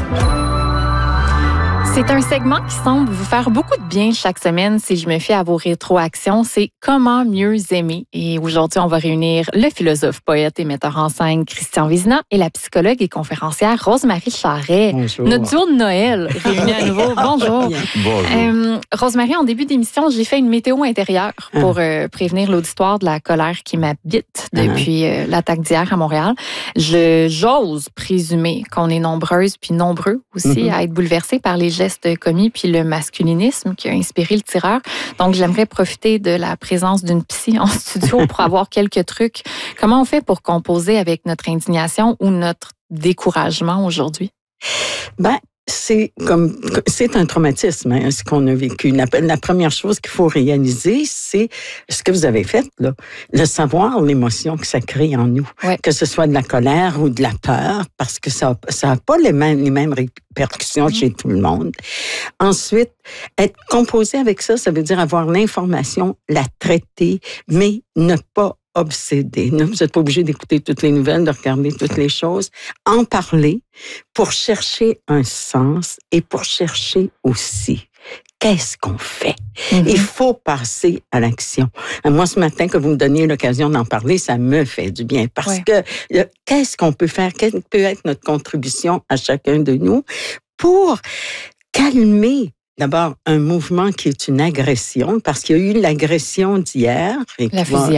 C'est un segment qui semble vous faire beaucoup de bien chaque semaine si je me fie à vos rétroactions. C'est Comment mieux aimer. Et aujourd'hui, on va réunir le philosophe, poète et metteur en scène Christian Vézina et la psychologue et conférencière Rose-Marie Charret. Bonjour. Notre duo de Noël réunis à nouveau. Bonjour. Bonjour. Rose-Marie, en début d'émission, j'ai fait une météo intérieure pour prévenir l'auditoire de la colère qui m'habite depuis l'attaque d'hier à Montréal. J'ose présumer qu'on est nombreuses puis nombreux aussi à être bouleversés par les gestes commis puis le masculinisme qui a inspiré le tireur. Donc, j'aimerais profiter de la présence d'une psy en studio pour avoir quelques trucs. Comment on fait pour composer avec notre indignation ou notre découragement aujourd'hui? C'est un traumatisme, ce qu'on a vécu. La première chose qu'il faut réaliser, c'est ce que vous avez fait, là. Le savoir, l'émotion que ça crée en nous. Ouais. Que ce soit de la colère ou de la peur, parce que ça a pas les mêmes répercussions chez tout le monde. Ensuite, être composé avec ça, ça veut dire avoir l'information, la traiter, mais ne pas obsédé. Vous n'êtes pas obligé d'écouter toutes les nouvelles, de regarder toutes les choses. En parler pour chercher un sens et pour chercher aussi qu'est-ce qu'on fait. Il faut passer à l'action. Moi, ce matin, que vous me donniez l'occasion d'en parler, ça me fait du bien parce que qu'est-ce qu'on peut faire? Quelle peut être notre contribution à chacun de nous pour calmer d'abord un mouvement qui est une agression, parce qu'il y a eu l'agression d'hier. La fusillade.